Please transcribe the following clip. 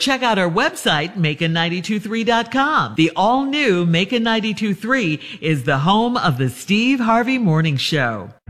check out our website, Macon923.com. The all-new Macon 92.3 is the home of the Steve Harvey Morning Show.